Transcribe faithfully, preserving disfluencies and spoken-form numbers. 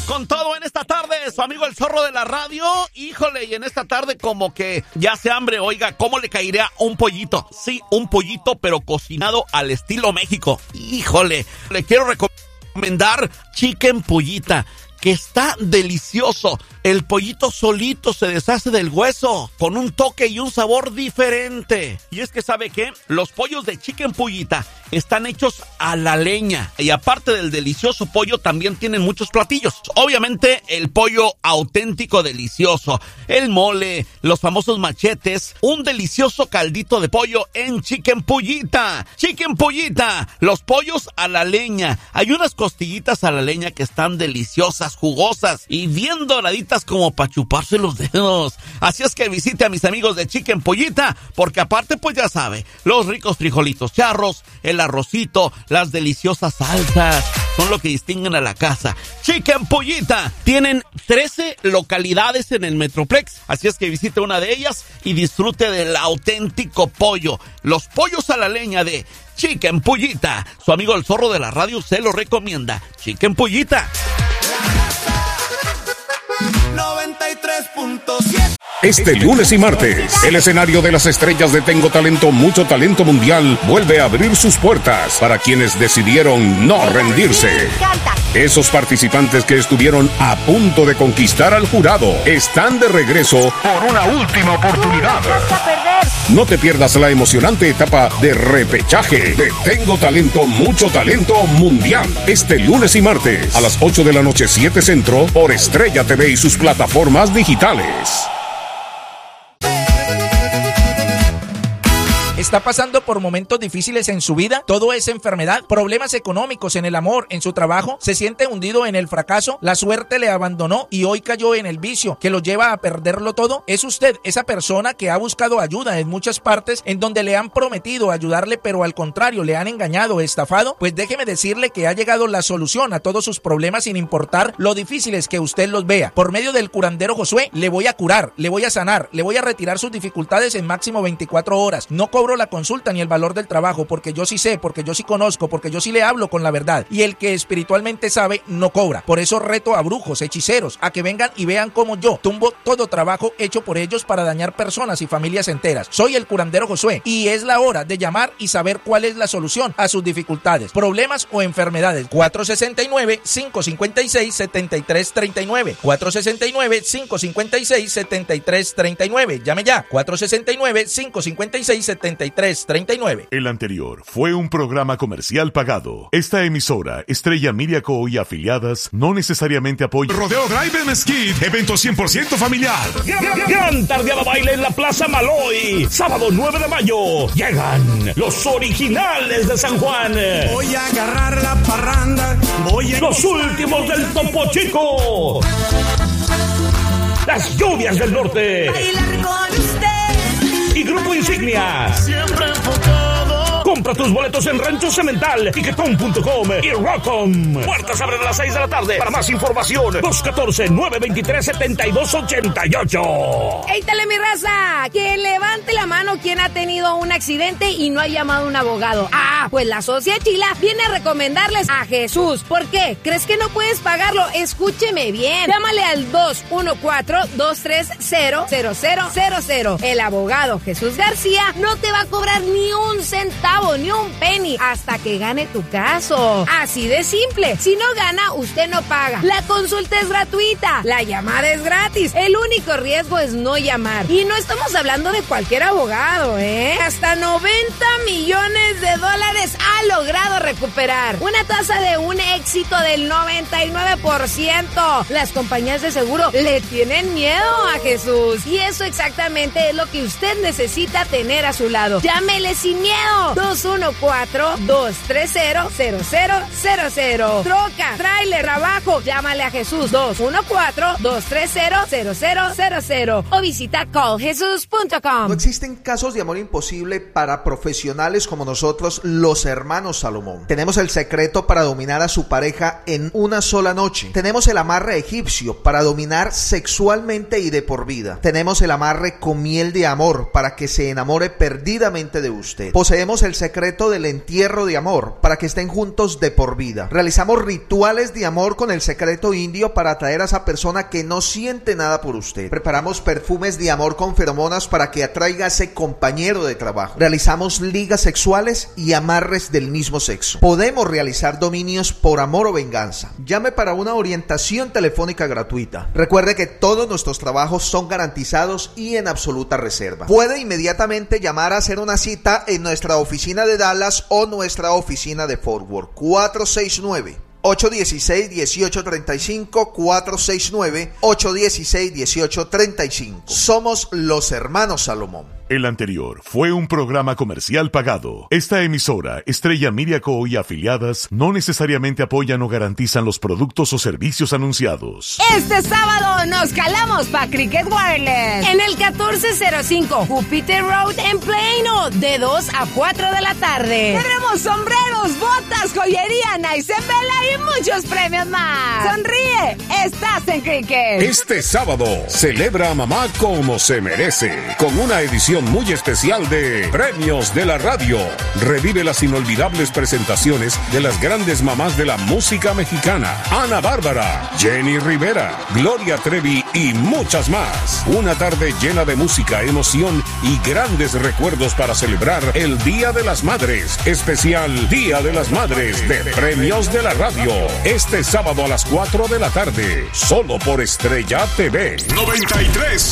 Con todo en esta tarde, su amigo el zorro de la radio. Híjole, y en esta tarde como que ya hace hambre. Oiga, ¿cómo le caería un pollito? Sí, un pollito, pero cocinado al estilo México. Híjole, le quiero recomendar Chicken Pollita, que está delicioso. El pollito solito se deshace del hueso, con un toque y un sabor diferente. Y es que, ¿sabe qué? Los pollos de Chicken Pollita están hechos a la leña. Y aparte del delicioso pollo, también tienen muchos platillos. Obviamente, el pollo auténtico delicioso, el mole, los famosos machetes, un delicioso caldito de pollo en Chicken Pollita. Chicken Pollita, los pollos a la leña. Hay unas costillitas a la leña que están deliciosas, jugosas y bien doraditas como para chuparse los dedos. Así es que visite a mis amigos de Chicken Pollita, porque aparte pues ya sabe, los ricos frijolitos charros, el arrocito, las deliciosas salsas, son lo que distinguen a la casa. Chicken Pollita, tienen trece localidades en el Metroplex, así es que visite una de ellas y disfrute del auténtico pollo. Los pollos a la leña de Chicken Pollita. Su amigo el zorro de la radio se lo recomienda. Chicken Pollita. noventa y tres punto siete. Este lunes y martes, el escenario de las estrellas de Tengo Talento, Mucho Talento Mundial vuelve a abrir sus puertas para quienes decidieron no rendirse. Esos participantes que estuvieron a punto de conquistar al jurado están de regreso por una última oportunidad. No te pierdas la emocionante etapa de repechaje de Tengo Talento, Mucho Talento Mundial. Este lunes y martes a las ocho de la noche, siete Centro, por Estrella T V y sus plataformas digitales. ¿Está pasando por momentos difíciles en su vida? ¿Todo es enfermedad? ¿Problemas económicos en el amor, en su trabajo? ¿Se siente hundido en el fracaso? ¿La suerte le abandonó y hoy cayó en el vicio que lo lleva a perderlo todo? ¿Es usted esa persona que ha buscado ayuda en muchas partes en donde le han prometido ayudarle, pero al contrario le han engañado, estafado? Pues déjeme decirle que ha llegado la solución a todos sus problemas sin importar lo difíciles que usted los vea. Por medio del curandero Josué, le voy a curar, le voy a sanar, le voy a retirar sus dificultades en máximo veinticuatro horas. No cobro la consulta ni el valor del trabajo, porque yo sí sé, porque yo sí conozco, porque yo sí le hablo con la verdad, y el que espiritualmente sabe no cobra. Por eso reto a brujos, hechiceros, a que vengan y vean cómo yo tumbo todo trabajo hecho por ellos para dañar personas y familias enteras. Soy el curandero Josué y es la hora de llamar y saber cuál es la solución a sus dificultades, problemas o enfermedades. Cuatro sesenta y nueve, cinco cincuenta y seis, setenta y tres treinta y nueve. cuatro sesenta y nueve, cinco cincuenta y seis, setenta y tres treinta y nueve. Llame ya. cuatro sesenta y nueve, cinco cincuenta y seis, setenta y tres treinta y nueve. El anterior fue un programa comercial pagado. Esta emisora, Estrella Media Co. y afiliadas, no necesariamente apoya. Rodeo Drive en Mesquite, evento cien por ciento familiar. Gran, gran tardeada baile en la Plaza Maloy. Sábado nueve de mayo. Llegan los originales de San Juan. Voy a agarrar la parranda. Voy a... Los últimos del Topo Chico. Las lluvias del norte. Bailar con usted. Y Grupo Insignia. Siempre enfocado. Compra tus boletos en Rancho Cemental, Tiquetón punto com y Rock'em. Puertas abren a las seis de la tarde. Para más información, dos uno cuatro, nueve dos tres, siete dos ocho ocho. ¡Éitale, mi raza! Que levante la mano quien ha tenido un accidente y no ha llamado a un abogado. Ah, pues la Socia Chila viene a recomendarles a Jesús. ¿Por qué? ¿Crees que no puedes pagarlo? Escúcheme bien. Llámale al dos uno cuatro, dos tres cero, cero cero cero cero. El abogado Jesús García no te va a cobrar ni un centavo, ni un penny, hasta que gane tu caso. Así de simple. Si no gana, usted no paga. La consulta es gratuita. La llamada es gratis. El único riesgo es no llamar. Y no estamos hablando de cualquier abogado, ¿eh? Hasta noventa millones de dólares ha logrado recuperar. Una tasa de un éxito del noventa y nueve por ciento. Las compañías de seguro le tienen miedo a Jesús. Y eso exactamente es lo que usted necesita tener a su lado. Llámele sin miedo. dos uno cuatro, dos tres cero, cero cero cero cero. Troca, tráiler, abajo. Llámale a Jesús. dos uno cuatro, dos tres cero, cero cero cero cero. O visita call jesús punto com. No existen casos de amor imposible para profesionales como nosotros, los hermanos Salomón. Tenemos el secreto para dominar a su pareja en una sola noche. Tenemos el amarre egipcio para dominar sexualmente y de por vida. Tenemos el amarre con miel de amor para que se enamore perdidamente de usted. Poseemos el secreto del entierro de amor para que estén juntos de por vida. Realizamos rituales de amor con el secreto indio para atraer a esa persona que no siente nada por usted. Preparamos perfumes de amor con feromonas para que atraiga a ese compañero de trabajo. Realizamos ligas sexuales y amarres del mismo sexo. Podemos realizar dominios por amor o venganza. Llame para una orientación telefónica gratuita. Recuerde que todos nuestros trabajos son garantizados y en absoluta reserva. Puede inmediatamente llamar a hacer una cita en nuestra oficina de Dallas o nuestra oficina de Fort Worth. cuatro seis nueve, ocho uno seis, uno ocho tres cinco, cuatro seis nueve, ocho uno seis, uno ocho tres cinco. Somos los hermanos Salomón. El anterior fue un programa comercial pagado. Esta emisora, Estrella Media Co. y afiliadas, no necesariamente apoyan o garantizan los productos o servicios anunciados. Este sábado nos calamos pa' Cricket Wireless en el catorce cero cinco Jupiter Road en Plano, de dos a cuatro de la tarde. Tendremos sombreros, botas, joyería, nice and vela y muchos premios más. Sonríe, estás en Cricket. Este sábado celebra a mamá como se merece, con una edición muy especial de Premios de la Radio. Revive las inolvidables presentaciones de las grandes mamás de la música mexicana: Ana Bárbara, Jenny Rivera, Gloria Trevi y muchas más. Una tarde llena de música, emoción y grandes recuerdos para celebrar el Día de las Madres. Especial Día de las Madres de Premios de la Radio. Este sábado a las cuatro de la tarde, solo por Estrella T V. noventa y tres